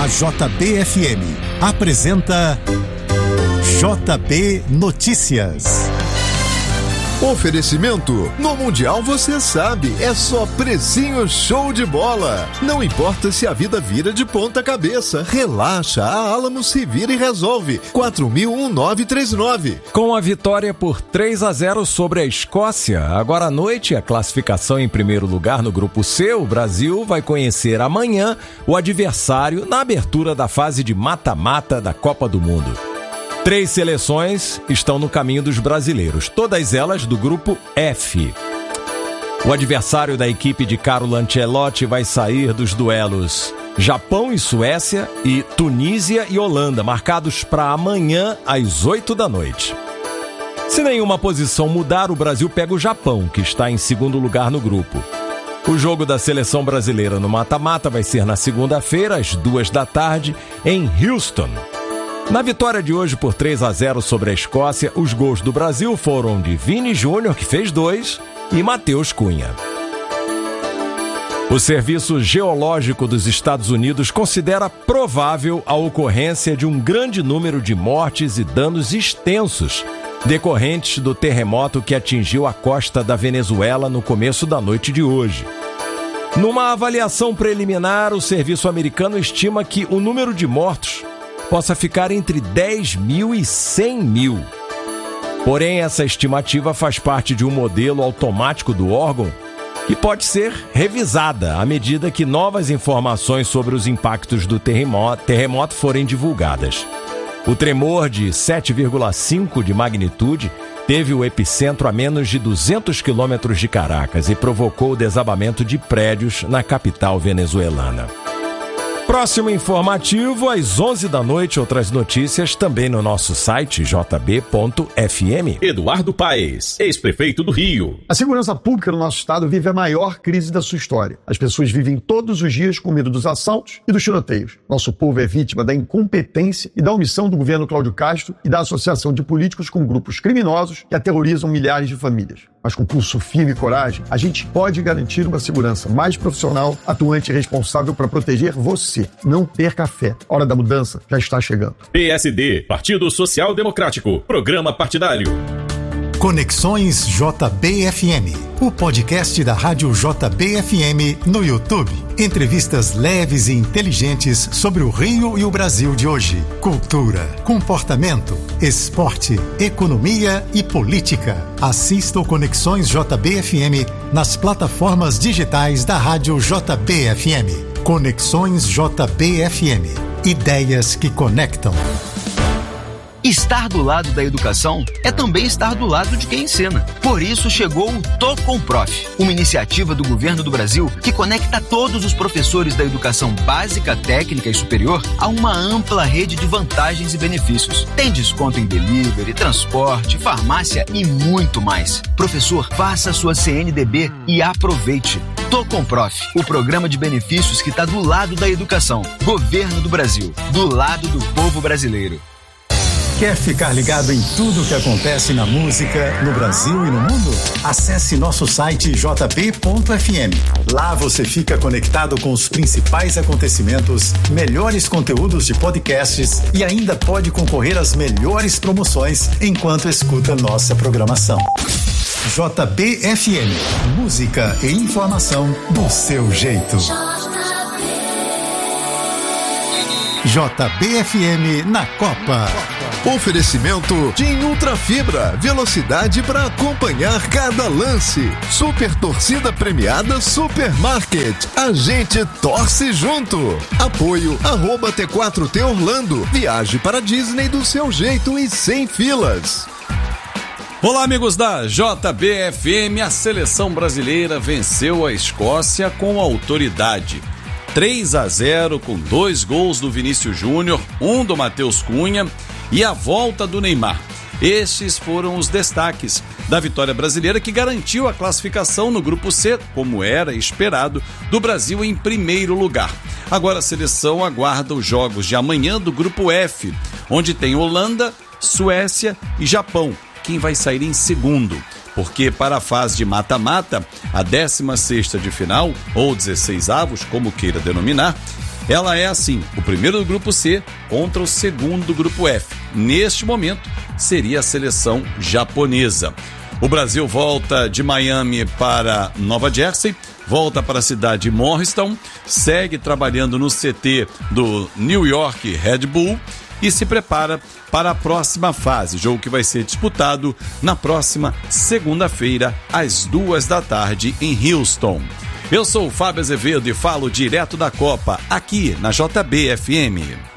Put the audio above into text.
A JB-FM apresenta JB Notícias. Oferecimento: no Mundial você sabe, é só precinho show de bola. Não importa se a vida vira de ponta cabeça, relaxa, a Alamo se vira e resolve. 4000-1939. Com a vitória por 3-0 sobre a Escócia, agora à noite a classificação em primeiro lugar no grupo C, o Brasil vai conhecer amanhã o adversário na abertura da fase de mata-mata da Copa do Mundo. 3 seleções estão no caminho dos brasileiros, todas elas do grupo F. O adversário da equipe de Carlo Ancelotti vai sair dos duelos Japão e Suécia e Tunísia e Holanda, marcados para amanhã às 8 da noite. Se nenhuma posição mudar, o Brasil pega o Japão, que está em segundo lugar no grupo. O jogo da seleção brasileira no mata-mata vai ser na segunda-feira, às 2 da tarde, em Houston. Na vitória de hoje por 3-0 sobre a Escócia, os gols do Brasil foram de Vini Júnior, que fez 2, e Matheus Cunha. O Serviço Geológico dos Estados Unidos considera provável a ocorrência de um grande número de mortes e danos extensos decorrentes do terremoto que atingiu a costa da Venezuela no começo da noite de hoje. Numa avaliação preliminar, o serviço americano estima que o número de mortos possa ficar entre 10 mil e 100 mil. Porém, essa estimativa faz parte de um modelo automático do órgão que pode ser revisada à medida que novas informações sobre os impactos do terremoto forem divulgadas. O tremor de 7,5 de magnitude teve o epicentro a menos de 200 quilômetros de Caracas e provocou o desabamento de prédios na capital venezuelana. Próximo informativo, às 11 da noite, outras notícias também no nosso site jb.fm. Eduardo Paes, ex-prefeito do Rio. A segurança pública no nosso estado vive a maior crise da sua história. As pessoas vivem todos os dias com medo dos assaltos e dos tiroteios. Nosso povo é vítima da incompetência e da omissão do governo Cláudio Castro e da associação de políticos com grupos criminosos que aterrorizam milhares de famílias. Mas com pulso firme e coragem, a gente pode garantir uma segurança mais profissional, atuante e responsável para proteger você. Não perca a fé. A hora da mudança já está chegando. PSD, Partido Social Democrático, Programa Partidário. Conexões JB-FM, o podcast da Rádio JB-FM no YouTube. Entrevistas leves e inteligentes sobre o Rio e o Brasil de hoje. Cultura, comportamento, esporte, economia e política. Assista o Conexões JB-FM nas plataformas digitais da Rádio JB-FM. Conexões JB-FM. Ideias que conectam. Estar do lado da educação é também estar do lado de quem ensina. Por isso chegou o Tô com Prof, uma iniciativa do governo do Brasil que conecta todos os professores da educação básica, técnica e superior a uma ampla rede de vantagens e benefícios. Tem desconto em delivery, transporte, farmácia e muito mais. Professor, faça sua CNDB e aproveite. Tô com Prof, o programa de benefícios que está do lado da educação. Governo do Brasil, do lado do povo brasileiro. Quer ficar ligado em tudo o que acontece na música, no Brasil e no mundo? Acesse nosso site jb.fm. Lá você fica conectado com os principais acontecimentos, melhores conteúdos de podcasts e ainda pode concorrer às melhores promoções enquanto escuta nossa programação. JB-FM. Música e informação do seu jeito. JB-FM na Copa. Oferecimento TIM Ultra Fibra, velocidade para acompanhar cada lance. Super torcida premiada Supermarket, a gente torce junto. Apoio @T4T Orlando, viaje para Disney do seu jeito e sem filas. Olá, amigos da JB-FM, a seleção brasileira venceu a Escócia com autoridade. 3-0 com 2 gols do Vinícius Júnior, 1 do Matheus Cunha e a volta do Neymar. Estes foram os destaques da vitória brasileira que garantiu a classificação no grupo C, como era esperado, do Brasil em primeiro lugar. Agora a seleção aguarda os jogos de amanhã do grupo F, onde tem Holanda, Suécia e Japão, quem vai sair em segundo. Porque para a fase de mata-mata, a 16ª de final, ou 16avos, como queira denominar, Ela é assim, o primeiro do grupo C contra o segundo do grupo F. Neste momento, seria a seleção japonesa. O Brasil volta de Miami para Nova Jersey, volta para a cidade de Morristown, segue trabalhando no CT do New York Red Bull e se prepara para a próxima fase, jogo que vai ser disputado na próxima segunda-feira, às 14h em Houston. Eu sou o Fábio Azevedo e falo direto da Copa, aqui na JB FM.